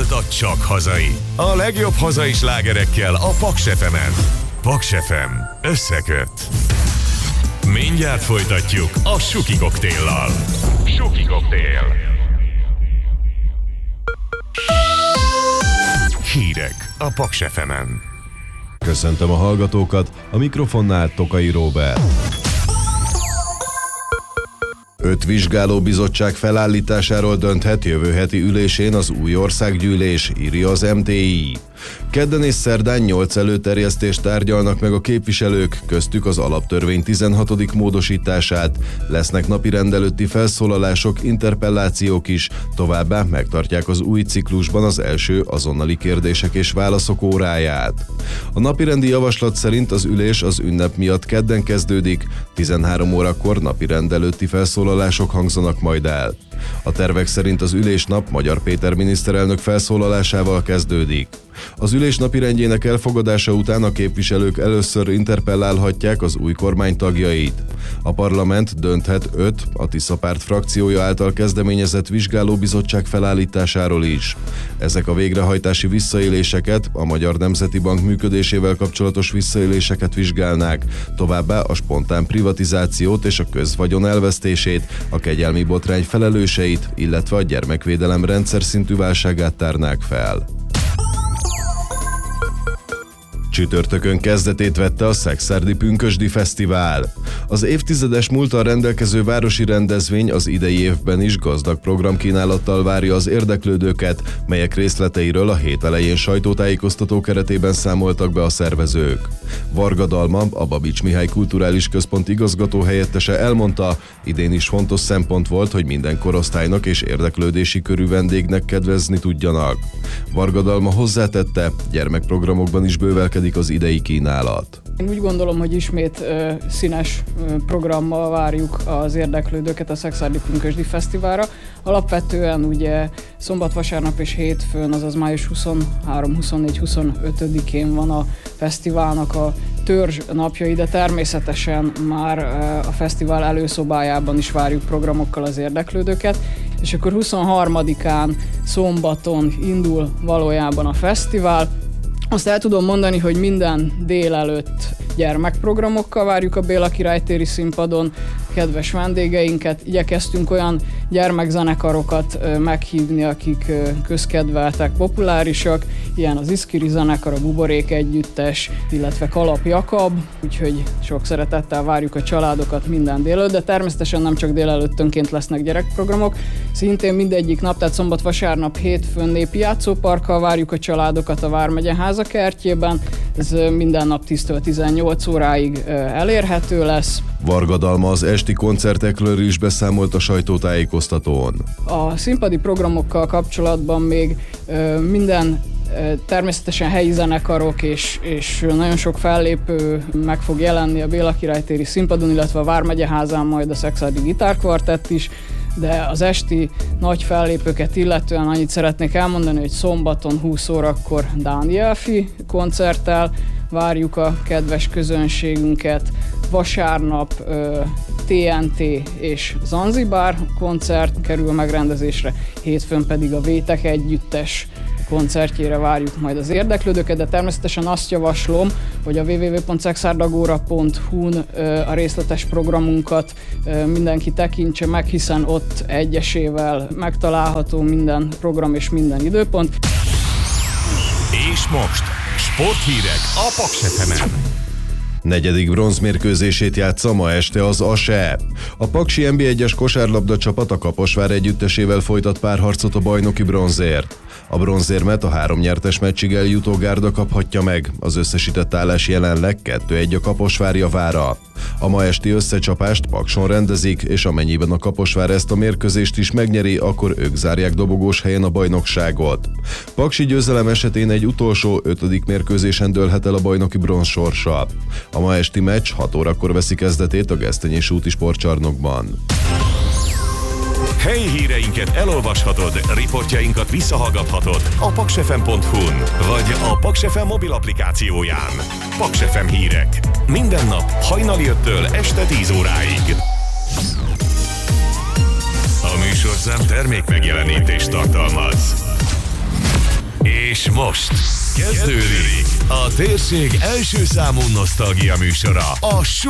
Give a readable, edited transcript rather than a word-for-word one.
Gyakorlatilag csak hazai. A legjobb hazai slágerekkel a Paks FM-en. Paks FM összeköt. Mindjárt folytatjuk a Suki koktéllal. Suki koktél. Hírek a Paks FM-en. Köszöntöm a hallgatókat, a mikrofonnál Tokai Róbert. 5 vizsgálóbizottság felállításáról dönthet jövő heti ülésén az új országgyűlés, írja az MTI. Kedden és szerdán 8 előterjesztést tárgyalnak meg a képviselők, köztük az alaptörvény 16. módosítását, lesznek napirend előtti felszólalások, interpellációk is, továbbá megtartják az új ciklusban az első azonnali kérdések és válaszok óráját. A napirendi javaslat szerint az ülés az ünnep miatt kedden kezdődik, 13 órakor napirend előtti felszólalások hangzanak majd el. A tervek szerint az ülésnap Magyar Péter miniszterelnök felszólalásával kezdődik. Az ülés napirendjének elfogadása után a képviselők először interpellálhatják az új kormány tagjait. A parlament dönthet 5 a Tisza Párt frakciója által kezdeményezett vizsgálóbizottság felállításáról is. Ezek a végrehajtási visszaéléseket, a Magyar Nemzeti Bank működésével kapcsolatos visszaéléseket vizsgálnák, továbbá a spontán privatizációt és a közvagyon elvesztését, a kegyelmi botrány felelőseit, illetve a gyermekvédelem rendszer szintű válságát tárnák fel. Csütörtökön kezdetét vette a Szekszárdi Pünkösdi Fesztivál. Az évtizedes múlttal rendelkező városi rendezvény az idei évben is gazdag programkínálattal várja az érdeklődőket, melyek részleteiről a hét elején sajtótájékoztató keretében számoltak be a szervezők. Varga Dalma, a Babics Mihály Kulturális Központ igazgatóhelyettese elmondta, idén is fontos szempont volt, hogy minden korosztálynak és érdeklődési körű vendégnek kedvezni tudjanak. Varga Dalma hozzátette, gyermekprogramokban is bővelkedik az idei kínálat. Én úgy gondolom, hogy ismét színes programmal várjuk az érdeklődőket a Szekszárdi Pünkösdi Fesztiválra. Alapvetően ugye szombat, vasárnap és hétfőn, azaz május 23, 24, 25-én van a fesztiválnak a törzs napjai, de természetesen már a fesztivál előszobájában is várjuk programokkal az érdeklődőket. És akkor 23-án szombaton indul valójában a fesztivál. Azt el tudom mondani, hogy minden délelőtt gyermekprogramokkal várjuk a Béla Király téri színpadon kedves vendégeinket. Igyekeztünk olyan gyermekzenekarokat meghívni, akik közkedveltek, populárisak, ilyen az Iszkiri zenekar, a Buborék együttes, illetve Kalap Jakab, úgyhogy sok szeretettel várjuk a családokat minden délelőtt, de természetesen nem csak délelőttönként lesznek gyerekprogramok, szintén mindegyik nap, tehát szombat, vasárnap, hétfőn népi játszóparkkal várjuk a családokat a Vármegye háza kertjében, ez minden nap 10-től 18 óráig elérhető lesz. Varga Dalma az esti koncertekről is beszámolt a sajtótájékoztatón. A színpadi programokkal kapcsolatban még minden természetesen helyi zenekarok és nagyon sok fellépő meg fog jelenni a Béla Király téri színpadon, illetve a Vármegye házán majd a Szekszárdi Gitárkvartett is, de az esti nagy fellépőket illetően annyit szeretnék elmondani, hogy szombaton 20 órakor Dánielfi koncerttel várjuk a kedves közönségünket, vasárnap TNT és Zanzibár koncert kerül megrendezésre, hétfőn pedig a Vétek együttes koncertjére várjuk majd az érdeklődőket, de természetesen azt javaslom, hogy a www.szexárdagora.hu-n a részletes programunkat mindenki tekintse meg, hiszen ott egyesével megtalálható minden program és minden időpont. És most sporthírek a Paks FM-en. Negyedik bronzmérkőzését játsza ma este az ASE. A paksi NB1-es kosárlabda csapat a Kaposvár együttesével folytat párharcot a bajnoki bronzért. A bronzérmet a 3 nyertes meccsig eljutó gárda kaphatja meg, az összesített állás jelenleg 2-1 a Kaposvár javára. A ma esti összecsapást Pakson rendezik, és amennyiben a Kaposvár ezt a mérkőzést is megnyeri, akkor ők zárják dobogós helyen a bajnokságot. Paksi győzelem esetén egy utolsó 5. mérkőzésen dőlhet el a bajnoki bronz sorsa. A ma esti meccs 6 órakor veszi kezdetét a Gesztenyés úti sportcsarnokban. Helyi híreinket elolvashatod, riportjainkat visszahallgathatod a paksfm.hu-n vagy a Paks FM mobil applikációján. Paks FM hírek. Minden nap hajnali 5-től este 10 óráig. A műsorszám termék megjelenítést tartalmaz. És most kezdődik a térség első számú nosztalgia műsora, a